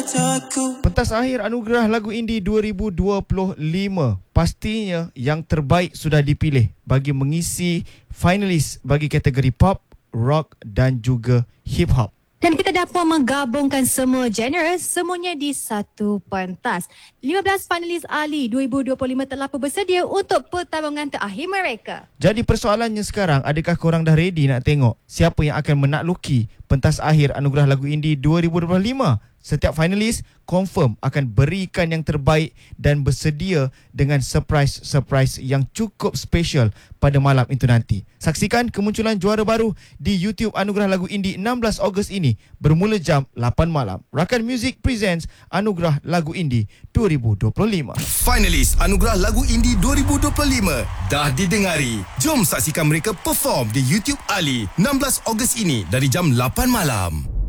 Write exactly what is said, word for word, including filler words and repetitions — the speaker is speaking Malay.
Pentas akhir Anugerah Lagu Indie dua ribu dua puluh lima. Pastinya yang terbaik sudah dipilih bagi mengisi finalis bagi kategori pop, rock dan juga hip hop. Dan kita dapat menggabungkan semua genre, semuanya di satu pentas. lima belas finalis Ali dua ribu dua puluh lima telah pun bersedia untuk pertarungan terakhir mereka. Jadi persoalannya sekarang, adakah korang dah ready nak tengok siapa yang akan menakluki pentas akhir Anugerah Lagu Indie dua ribu dua puluh lima? Setiap finalis confirm akan berikan yang terbaik dan bersedia dengan surprise-surprise yang cukup special pada malam itu nanti. Saksikan kemunculan juara baru di YouTube Anugerah Lagu Indie enam belas Ogos ini bermula jam lapan malam. Rakan Music presents Anugerah Lagu Indie dua ribu dua puluh lima. Finalis Anugerah Lagu Indie dua ribu dua puluh lima dah didengari. Jom saksikan mereka perform di YouTube Ali enam belas Ogos ini dari jam lapan malam.